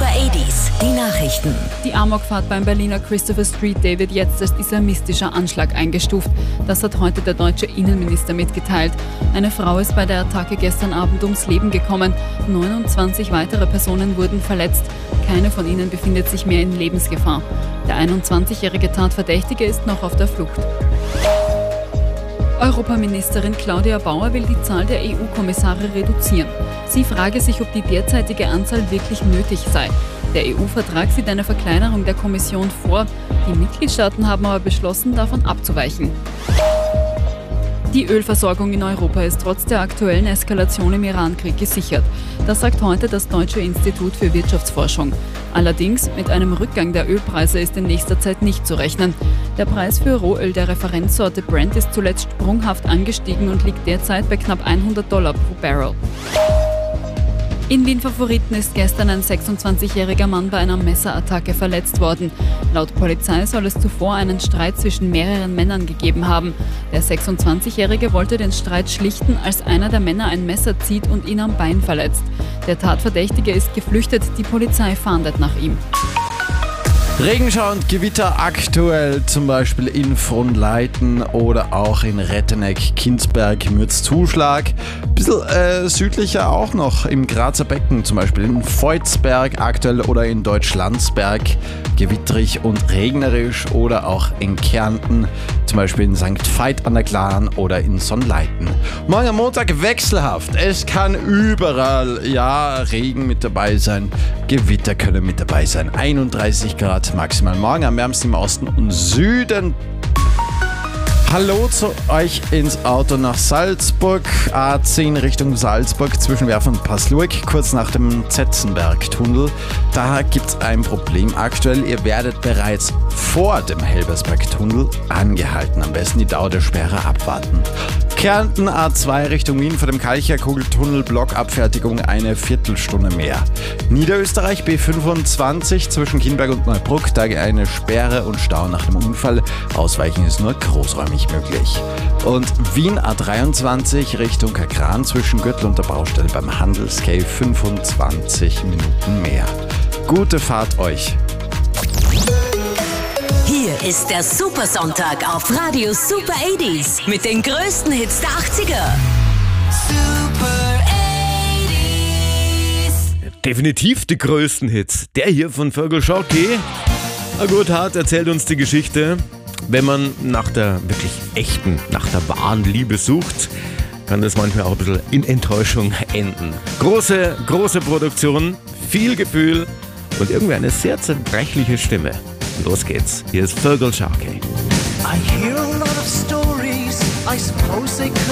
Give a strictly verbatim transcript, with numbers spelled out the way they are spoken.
Super achtziger, die Nachrichten. Die Amokfahrt beim Berliner Christopher Street Day wird jetzt als islamistischer Anschlag eingestuft. Das hat heute der deutsche Innenminister mitgeteilt. Eine Frau ist bei der Attacke gestern Abend ums Leben gekommen. neunundzwanzig weitere Personen wurden verletzt. Keine von ihnen befindet sich mehr in Lebensgefahr. Der einundzwanzigjährige Tatverdächtige ist noch auf der Flucht. Europaministerin Claudia Bauer will die Zahl der E U-Kommissare reduzieren. Sie frage sich, ob die derzeitige Anzahl wirklich nötig sei. Der E U-Vertrag sieht eine Verkleinerung der Kommission vor. Die Mitgliedstaaten haben aber beschlossen, davon abzuweichen. Die Ölversorgung in Europa ist trotz der aktuellen Eskalation im Iran-Krieg gesichert. Das sagt heute das Deutsche Institut für Wirtschaftsforschung. Allerdings, mit einem Rückgang der Ölpreise ist in nächster Zeit nicht zu rechnen. Der Preis für Rohöl der Referenzsorte Brent ist zuletzt sprunghaft angestiegen und liegt derzeit bei knapp hundert Dollar pro Barrel. In Wien Favoriten ist gestern ein sechsundzwanzigjähriger Mann bei einer Messerattacke verletzt worden. Laut Polizei soll es zuvor einen Streit zwischen mehreren Männern gegeben haben. Der sechsundzwanzigjährige wollte den Streit schlichten, als einer der Männer ein Messer zieht und ihn am Bein verletzt. Der Tatverdächtige ist geflüchtet, die Polizei fahndet nach ihm. Regenschau und Gewitter aktuell zum Beispiel in Frohnleiten oder auch in Retteneck, Kinsberg, Mürzzuschlag. Ein bisschen äh, südlicher auch noch im Grazer Becken, zum Beispiel in Voitsberg aktuell oder in Deutschlandsberg. Gewitterig und regnerisch oder auch in Kärnten, zum Beispiel in Sankt Veit an der Glan oder in Sonnleiten. Morgen am Montag wechselhaft. Es kann überall, ja, Regen mit dabei sein. Gewitter können mit dabei sein. einunddreißig Grad maximal morgen, am wärmsten im Osten und Süden. Hallo zu euch ins Auto nach Salzburg, A zehn Richtung Salzburg zwischen Werf und Passlurg, kurz nach dem Zetzenberg-Tunnel. Da gibt es ein Problem aktuell. Ihr werdet bereits vor dem Helbersberg-Tunnel angehalten. Am besten die Dauer der Sperre abwarten. Kärnten A zwei Richtung Wien vor dem Kalcherkugeltunnel, Blockabfertigung eine Viertelstunde mehr. Niederösterreich B fünfundzwanzig zwischen Kienberg und Neubruck, da eine Sperre und Stau nach dem Unfall. Ausweichen ist nur großräumig möglich. Und Wien A dreiundzwanzig Richtung Kakran zwischen Gürtel und der Baustelle beim Handelscave fünfundzwanzig Minuten mehr. Gute Fahrt euch! Hier ist der Supersonntag auf Radio Super achtziger mit den größten Hits der achtziger. Super achtziger. Definitiv die größten Hits. Der hier von Fergal Sharkey. Agut Hart erzählt uns die Geschichte. Wenn man nach der wirklich echten, nach der wahren Liebe sucht, kann das manchmal auch ein bisschen in Enttäuschung enden. Große, große Produktion, viel Gefühl und irgendwie eine sehr zerbrechliche Stimme. Los geht's. Hier ist Fergal Sharkey. I hear a lot of stories, I suppose they could